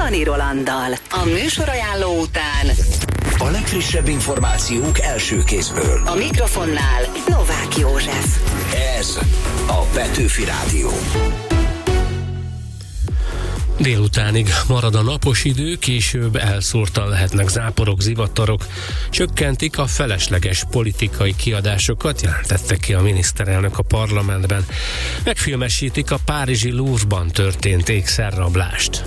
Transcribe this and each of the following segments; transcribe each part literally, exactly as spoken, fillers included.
Szani Rolanddal. A műsorajánló után a legfrissebb információk első kézből. A mikrofonnál Novák József. Ez a Petőfi Rádió. Délutánig marad a napos idő, később elszórtan lehetnek záporok, zivatarok. Csökkentik a felesleges politikai kiadásokat, jelentette ki a miniszterelnök a parlamentben. Megfilmesítik a párizsi Louvre-ban történt ékszerrablást.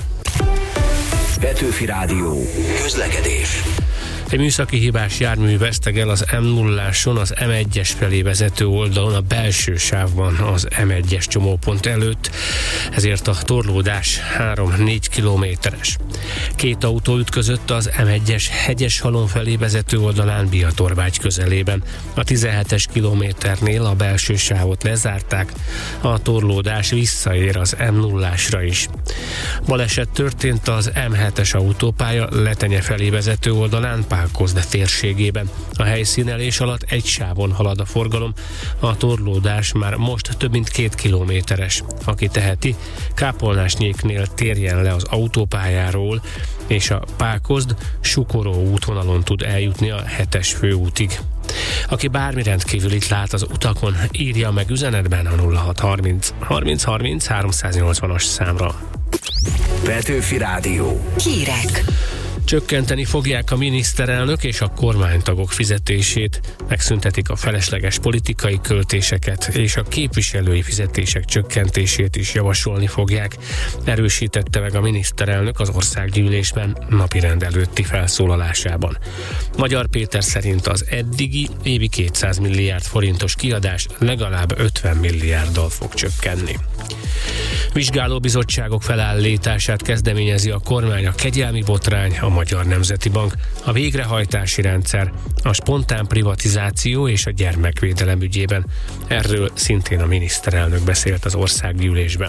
Petőfi Rádió. Közlekedés. Egy műszaki hibás jármű veszteg el az em nulláson, az em egyes felé vezető oldalon, a belső sávban az em egyes csomópont előtt, ezért a torlódás három-négy kilométeres. Két autó ütközött az em egyes Hegyeshalom felé vezető oldalán Biatorvágy közelében. A tizenhetes kilométernél a belső sávot lezárták, a torlódás visszaér az em nullásra is. Baleset történt az em hetes autópálya Letenye felé vezető oldalán, Pákozd térségében. A helyszínelés alatt egy sávon halad a forgalom, a torlódás már most több mint két kilométeres. Aki teheti, Kápolnásnyéknél térjen le az autópályáról, és a Pákozd Sukoró útvonalon tud eljutni a hetes főútig. Aki bármi rendkívülit lát az utakon, írja meg üzenetben a nulla hat harminc harminc harminc háromszáznyolcvanas számra. Petőfi Rádió. Hírek. Csökkenteni fogják a miniszterelnök és a kormánytagok fizetését, megszüntetik a felesleges politikai költéseket, és a képviselői fizetések csökkentését is javasolni fogják, erősítette meg a miniszterelnök az országgyűlésben napirend előtti felszólalásában. Magyar Péter szerint az eddigi évi kétszáz milliárd forintos kiadás legalább ötven milliárddal fog csökkenni. Vizsgálóbizottságok felállítását kezdeményezi a kormány, a kegyelmi botrány, a Magyar Nemzeti Bank, a végrehajtási rendszer, a spontán privatizáció és a gyermekvédelem ügyében. Erről szintén a miniszterelnök beszélt az országgyűlésben.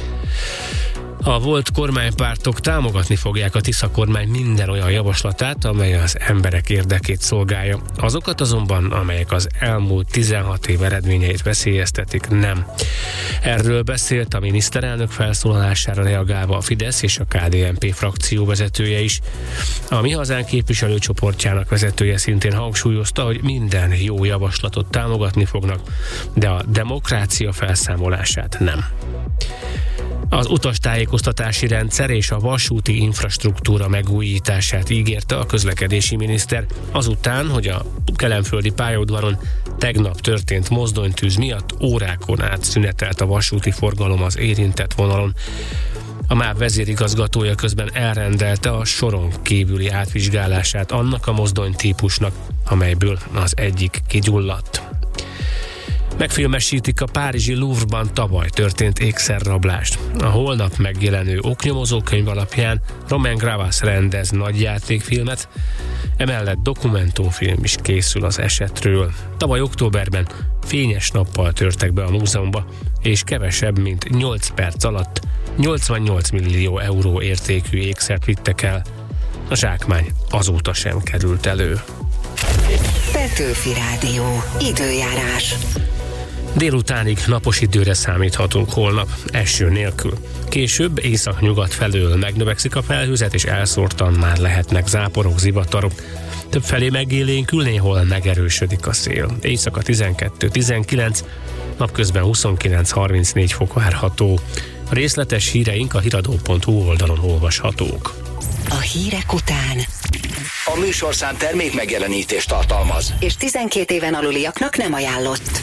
A volt kormánypártok támogatni fogják a Tisza kormány minden olyan javaslatát, amely az emberek érdekét szolgálja. Azokat azonban, amelyek az elmúlt tizenhat év eredményeit veszélyeztetik, nem. Erről beszélt a miniszterelnök felszólalására reagálva a Fidesz és a ká dé en pé frakció vezetője is. A Mi Hazánk képviselőcsoportjának vezetője szintén hangsúlyozta, hogy minden jó javaslatot támogatni fognak, de a demokrácia felszámolását nem. Az utastájékoztatási rendszer és a vasúti infrastruktúra megújítását ígérte a közlekedési miniszter, azután, hogy a kelenföldi pályaudvaron tegnap történt mozdonytűz miatt órákon át szünetelt a vasúti forgalom az érintett vonalon. A MÁV vezérigazgatója közben elrendelte a soron kívüli átvizsgálását annak a mozdonytípusnak, amelyből az egyik kigyulladt. Megfilmesítik a párizsi Louvre-ban tavaly történt ékszerrablást. A holnap megjelenő oknyomozókönyv alapján Romain Gavras rendez nagyjátékfilmet, emellett dokumentumfilm is készül az esetről. Tavaly októberben fényes nappal törtek be a múzeumba, és kevesebb, mint nyolc perc alatt nyolcvannyolc millió euró értékű ékszert vittek el. A zsákmány azóta sem került elő. Petőfi Rádió. Időjárás. Délutánig napos időre számíthatunk holnap, eső nélkül. Később északnyugat felől megnövekszik a felhőzet, és elszórtan már lehetnek záporok, zivatarok. Többfelé megélénkül, néhol megerősödik a szél. Éjszaka tizenkettő-tizenkilenc, napközben huszonkilenc-harmincnégy fok várható. A részletes híreink a hiradó pont hu oldalon olvashatók. A hírek után A műsorszám termék megjelenítést tartalmaz, és tizenkét éven aluliaknak nem ajánlott.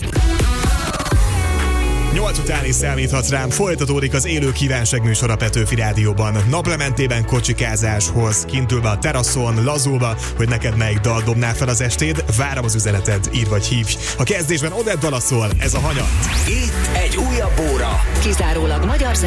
Nyolc után is számíthatsz rám, folytatódik az élő kívánság műsor a Petőfi Rádióban. Naplementében kocsikázáshoz, kintülve a teraszon, lazulva, hogy neked melyik dal dobná fel az estéd, várom az üzeneted, írj vagy hívj. A kezdésben Odett dala szól, ez a Hanyat. itt egy újabb óra. Kizárólag magyar